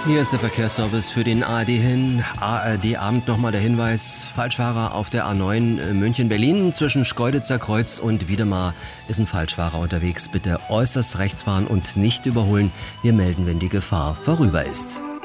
Hier ist der Verkehrsservice für den ARD-Abend. Nochmal der Hinweis, Falschfahrer auf der A9 München-Berlin zwischen Schkeuditzer Kreuz und Wiedemar ist ein Falschfahrer unterwegs. Bitte äußerst rechts fahren und nicht überholen. Wir melden, wenn die Gefahr vorüber ist.